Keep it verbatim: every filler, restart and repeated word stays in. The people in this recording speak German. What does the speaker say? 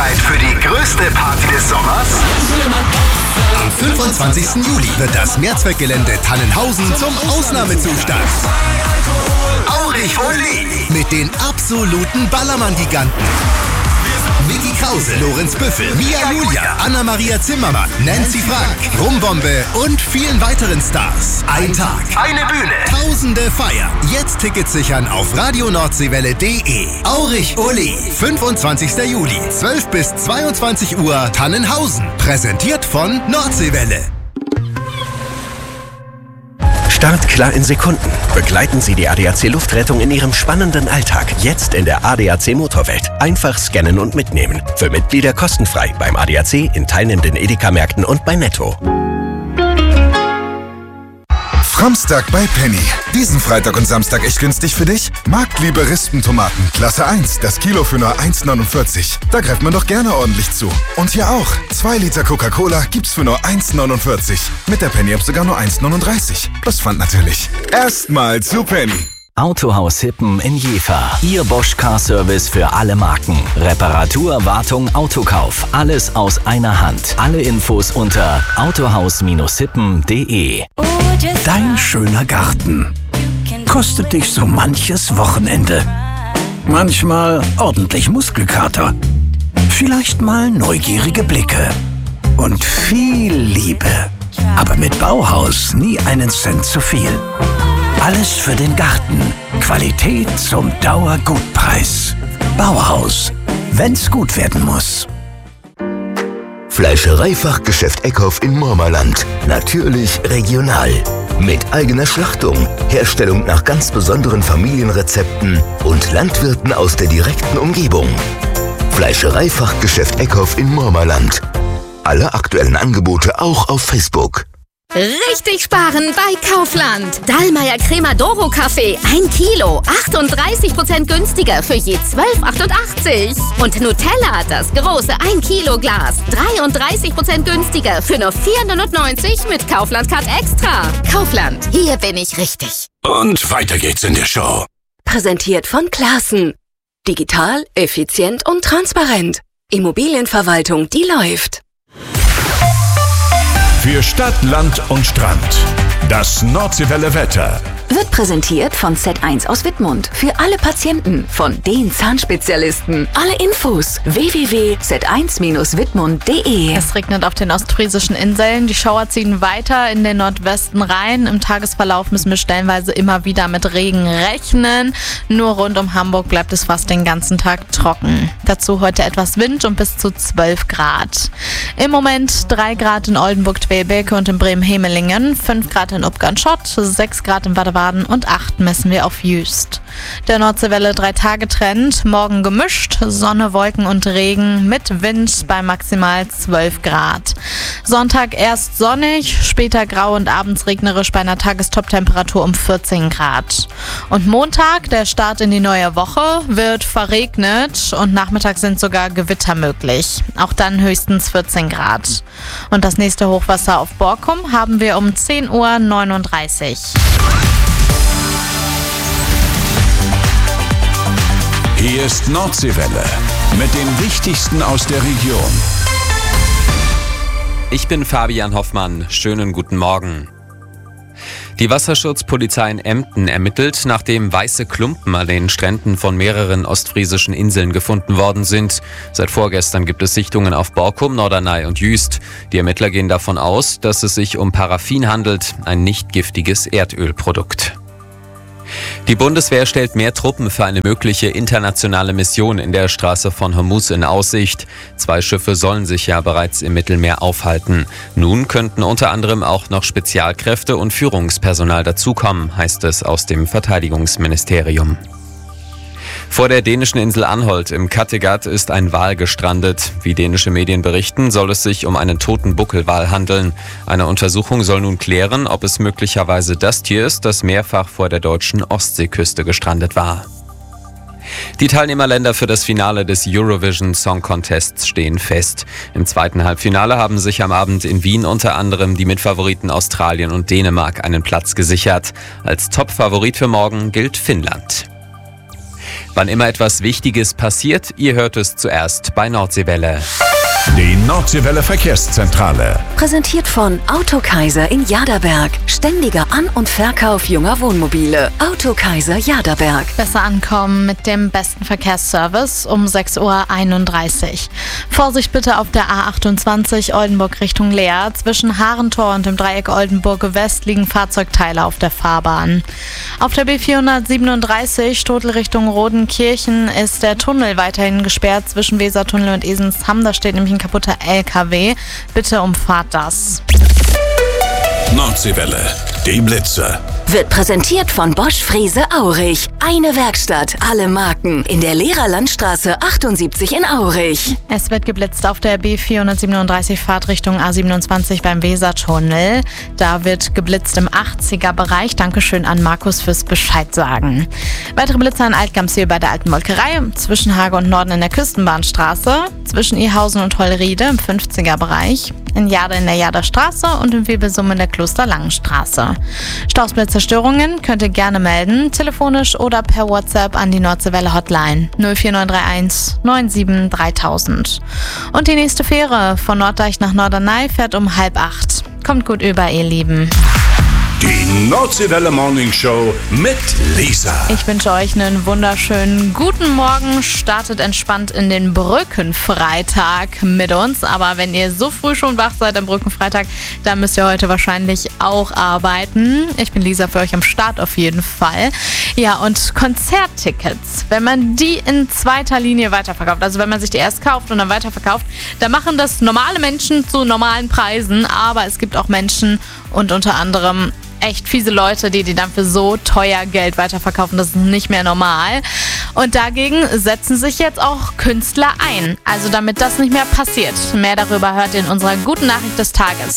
bereit für die größte Party des Sommers? Am fünfundzwanzigsten Juli wird das Mehrzweckgelände Tannenhausen zum Ausnahmezustand. Aurich Oli mit den absoluten Ballermann-Giganten. Vicky Krause, Lorenz Büffel, Mia Julia, Anna-Maria Zimmermann, Nancy Frank, Rumbombe und vielen weiteren Stars. Ein Tag, eine Bühne, Tausende feiern. Jetzt Tickets sichern auf radionordseewelle punkt de. Aurich Oli, fünfundzwanzigsten Juli, zwölf bis zweiundzwanzig Uhr, Tannenhausen. Präsentiert von Nordseewelle. Startklar in Sekunden. Begleiten Sie die A D A C Luftrettung in Ihrem spannenden Alltag. Jetzt in der A D A C Motorwelt. Einfach scannen und mitnehmen. Für Mitglieder kostenfrei beim A D A C, in teilnehmenden Edeka-Märkten und bei Netto. Framstag bei Penny. Diesen Freitag und Samstag echt günstig für dich? Marktliebe Rispentomaten, Klasse eins, das Kilo für nur eins neunundvierzig. Da greift man doch gerne ordentlich zu. Und hier auch. zwei Liter Coca-Cola gibt's für nur eins neunundvierzig. Mit der Penny-App sogar nur eins neununddreißig. Plus Pfand natürlich. Erstmal zu Penny. Autohaus Hippen in Jever. Ihr Bosch Car Service für alle Marken. Reparatur, Wartung, Autokauf. Alles aus einer Hand. Alle Infos unter autohaus hippen punkt de. Dein schöner Garten kostet dich so manches Wochenende. Manchmal ordentlich Muskelkater. Vielleicht mal neugierige Blicke. Und viel Liebe. Aber mit Bauhaus nie einen Cent zu viel. Alles für den Garten. Qualität zum Dauergutpreis. Bauhaus. Wenn's gut werden muss. Fleischereifachgeschäft Eckhoff in Mormerland. Natürlich regional. Mit eigener Schlachtung, Herstellung nach ganz besonderen Familienrezepten und Landwirten aus der direkten Umgebung. Fleischereifachgeschäft Eckhoff in Mormerland. Alle aktuellen Angebote auch auf Facebook. Richtig sparen bei Kaufland. Dallmayr Crema Doro Kaffee, ein Kilo, achtunddreißig Prozent günstiger für je zwölf achtundachtzig. Und Nutella, das große ein Kilo Glas, dreiunddreißig Prozent günstiger für nur vier neunundneunzig mit Kaufland Card Extra. Kaufland, hier bin ich richtig. Und weiter geht's in der Show. Präsentiert von Classen. Digital, effizient und transparent. Immobilienverwaltung, die läuft. Für Stadt, Land und Strand. Das Nordseewelle Wetter. Wird präsentiert von Z eins aus Wittmund. Für alle Patienten von den Zahnspezialisten. Alle Infos w w w punkt z eins Bindestrich wittmund punkt de. Es regnet auf den ostfriesischen Inseln. Die Schauer ziehen weiter in den Nordwesten rein. Im Tagesverlauf müssen wir stellenweise immer wieder mit Regen rechnen. Nur rund um Hamburg bleibt es fast den ganzen Tag trocken. Dazu heute etwas Wind und bis zu zwölf Grad. Im Moment drei Grad in Oldenburg-Twebeke und in Bremen-Hemelingen, fünf Grad in Uppgarn-Schott, sechs Grad in Baden und acht messen wir auf Jüst. Der Nordseewelle drei Tage Trend, morgen gemischt, Sonne, Wolken und Regen mit Wind bei maximal zwölf Grad. Sonntag erst sonnig, später grau und abends regnerisch bei einer Tagestop-Temperatur um vierzehn Grad. Und Montag, der Start in die neue Woche, wird verregnet und nachmittags sind sogar Gewitter möglich. Auch dann höchstens vierzehn Grad. Und das nächste Hochwasser auf Borkum haben wir um zehn Uhr neununddreißig. Hier ist Nordseewelle mit dem Wichtigsten aus der Region. Ich bin Fabian Hoffmann. Schönen guten Morgen. Die Wasserschutzpolizei in Emden ermittelt, nachdem weiße Klumpen an den Stränden von mehreren ostfriesischen Inseln gefunden worden sind. Seit vorgestern gibt es Sichtungen auf Borkum, Norderney und Jüst. Die Ermittler gehen davon aus, dass es sich um Paraffin handelt, ein nicht giftiges Erdölprodukt. Die Bundeswehr stellt mehr Truppen für eine mögliche internationale Mission in der Straße von Hormuz in Aussicht. Zwei Schiffe sollen sich ja bereits im Mittelmeer aufhalten. Nun könnten unter anderem auch noch Spezialkräfte und Führungspersonal dazukommen, heißt es aus dem Verteidigungsministerium. Vor der dänischen Insel Anholt im Kattegat ist ein Wal gestrandet. Wie dänische Medien berichten, soll es sich um einen toten Buckelwal handeln. Eine Untersuchung soll nun klären, ob es möglicherweise das Tier ist, das mehrfach vor der deutschen Ostseeküste gestrandet war. Die Teilnehmerländer für das Finale des Eurovision Song Contests stehen fest. Im zweiten Halbfinale haben sich am Abend in Wien unter anderem die Mitfavoriten Australien und Dänemark einen Platz gesichert. Als Top-Favorit für morgen gilt Finnland. Wann immer etwas Wichtiges passiert, ihr hört es zuerst bei Nordseewelle. Die Nordseewelle Verkehrszentrale. Präsentiert von Autokaiser in Jaderberg. Ständiger An- und Verkauf junger Wohnmobile. Autokaiser Jaderberg. Besser ankommen mit dem besten Verkehrsservice um sechs Uhr einunddreißig. Vorsicht bitte auf der A achtundzwanzig Oldenburg Richtung Leer. Zwischen Harentor und dem Dreieck Oldenburg West liegen Fahrzeugteile auf der Fahrbahn. Auf der B vierhundertsiebenunddreißig Stotel Richtung Rodenkirchen ist der Tunnel weiterhin gesperrt zwischen Wesertunnel und Esensham. Da steht nämlich ein kaputter L K W. Bitte umfahrt das. Nordseewelle, die Blitze. Wird präsentiert von Bosch Frese Aurich. Eine Werkstatt, alle Marken. In der Lehrerlandstraße achtundsiebzig in Aurich. Es wird geblitzt auf der B vierhundertsiebenunddreißig Fahrtrichtung A siebenundzwanzig beim Wesertunnel. Da wird geblitzt im achtziger Bereich. Dankeschön an Markus fürs Bescheid sagen. Weitere Blitzer in Altgamseel bei der Alten Molkerei. Zwischen Hage und Norden in der Küstenbahnstraße. Zwischen Ehausen und Hollriede im fünfziger Bereich. In Jade in der Jader Straße und in Webelsum in der Klosterlangenstraße. Stausblitzer Störungen könnt ihr gerne melden, telefonisch oder per WhatsApp an die Nordseewelle Hotline null vier neun drei eins neun sieben dreitausend. Und die nächste Fähre von Norddeich nach Norderney fährt um halb acht. Kommt gut über, ihr Lieben. Die Nordseewelle Morning Show mit Lisa. Ich wünsche euch einen wunderschönen guten Morgen. Startet entspannt in den Brückenfreitag mit uns. Aber wenn ihr so früh schon wach seid am Brückenfreitag, dann müsst ihr heute wahrscheinlich auch arbeiten. Ich bin Lisa für euch am Start auf jeden Fall. Ja, und Konzerttickets, wenn man die in zweiter Linie weiterverkauft, also wenn man sich die erst kauft und dann weiterverkauft, dann machen das normale Menschen zu normalen Preisen. Aber es gibt auch Menschen und unter anderem echt fiese Leute, die die dann für so teuer Geld weiterverkaufen. Das ist nicht mehr normal. Und dagegen setzen sich jetzt auch Künstler ein. Also damit das nicht mehr passiert. Mehr darüber hört ihr in unserer guten Nachricht des Tages.